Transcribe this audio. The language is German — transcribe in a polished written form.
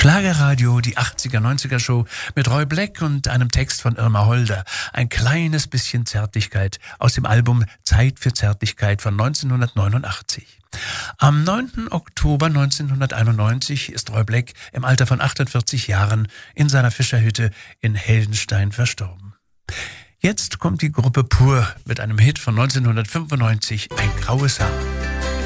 Schlagerradio, die 80er-90er-Show mit Roy Black und einem Text von Irma Holder. Ein kleines bisschen Zärtlichkeit aus dem Album Zeit für Zärtlichkeit von 1989. Am 9. Oktober 1991 ist Roy Black im Alter von 48 Jahren in seiner Fischerhütte in Heldenstein verstorben. Jetzt kommt die Gruppe Pur mit einem Hit von 1995, Ein graues Haar.